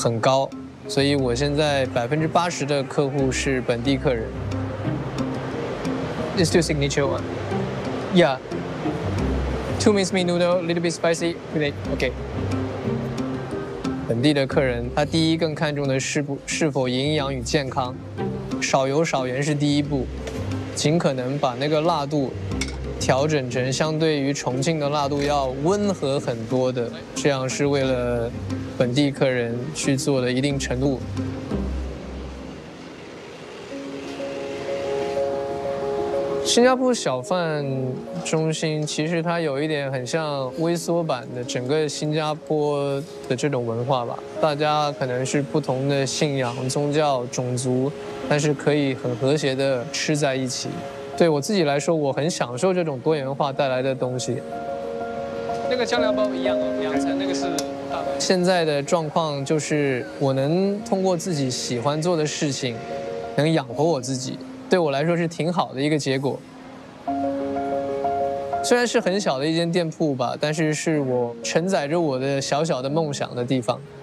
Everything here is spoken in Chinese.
很高，所以我现在80%的客户是本地客人。It's two signature one. Yeah. 2 minced meat noodle, little bit spicy. Okay. 本地的客人，他第一更看重的是否营养与健康，少油少盐是第一步，尽可能把那个辣度调整成相对于重庆的辣度要温和很多的，这样是为了本地客人去做的一定程度。新加坡小贩中心其实它有一点很像微缩版的整个新加坡的这种文化吧，大家可能是不同的信仰、宗教、种族，但是可以很和谐的吃在一起。对我自己来说，我很享受这种多元化带来的东西。那个酱料包一样哦，2层那个是大的。现在的状况就是我能通过自己喜欢做的事情，能养活我自己。对我来说是挺好的一个结果。虽然是很小的一间店铺吧，但是是我承载着我的小小的梦想的地方。